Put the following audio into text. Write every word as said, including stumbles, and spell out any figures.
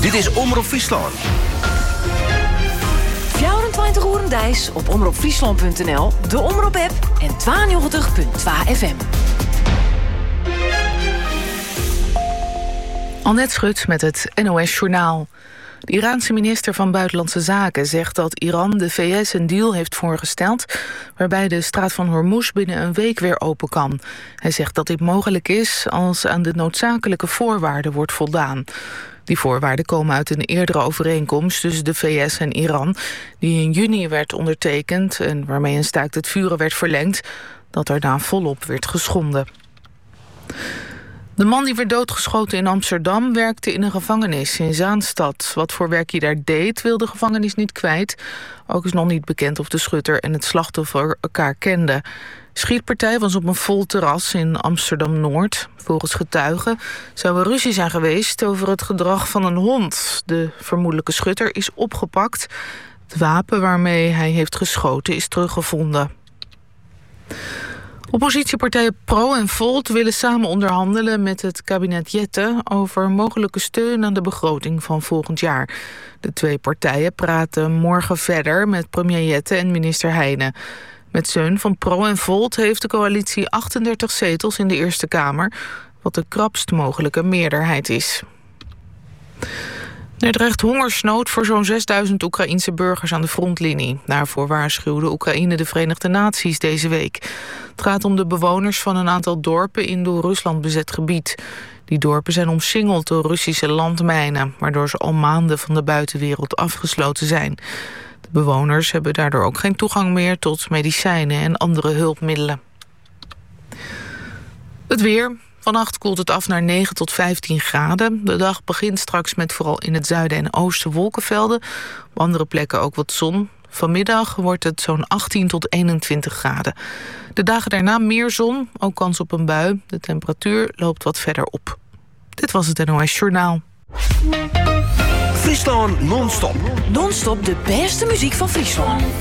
Dit is Omroep Friesland. vierentwintig uur Dijs op omroep friesland punt n l, de Omroep-app en tweeënnegentig punt twee F M. Annette Schut met het N O S-journaal. De Iraanse minister van Buitenlandse Zaken zegt dat Iran de V S een deal heeft voorgesteld waarbij de straat van Hormuz binnen een week weer open kan. Hij zegt dat dit mogelijk is als aan de noodzakelijke voorwaarden wordt voldaan. Die voorwaarden komen uit een eerdere overeenkomst tussen de V S en Iran, die in juni werd ondertekend en waarmee een staakt het vuren werd verlengd, dat daarna volop werd geschonden. De man die werd doodgeschoten in Amsterdam werkte in een gevangenis in Zaanstad. Wat voor werk hij daar deed, wil de gevangenis niet kwijt. Ook is nog niet bekend of de schutter en het slachtoffer elkaar kenden. De schietpartij was op een vol terras in Amsterdam-Noord. Volgens getuigen zou er ruzie zijn geweest over het gedrag van een hond. De vermoedelijke schutter is opgepakt. Het wapen waarmee hij heeft geschoten is teruggevonden. Oppositiepartijen Pro en Volt willen samen onderhandelen met het kabinet Jette over mogelijke steun aan de begroting van volgend jaar. De twee partijen praten morgen verder met premier Jette en minister Heijnen. Met steun van Pro en Volt heeft de coalitie achtendertig zetels in de Eerste Kamer, wat de krapst mogelijke meerderheid is. Er dreigt hongersnood voor zo'n zesduizend Oekraïense burgers aan de frontlinie. Daarvoor waarschuwde Oekraïne de Verenigde Naties deze week. Het gaat om de bewoners van een aantal dorpen in door Rusland bezet gebied. Die dorpen zijn omsingeld door Russische landmijnen, waardoor ze al maanden van de buitenwereld afgesloten zijn. De bewoners hebben daardoor ook geen toegang meer tot medicijnen en andere hulpmiddelen. Het weer. Vannacht koelt het af naar negen tot vijftien graden. De dag begint straks met vooral in het zuiden en oosten wolkenvelden. Op andere plekken ook wat zon. Vanmiddag wordt het zo'n achttien tot eenentwintig graden. De dagen daarna meer zon, ook kans op een bui. De temperatuur loopt wat verder op. Dit was het N O S Journaal. Friesland non-stop. Non-stop de beste muziek van Friesland.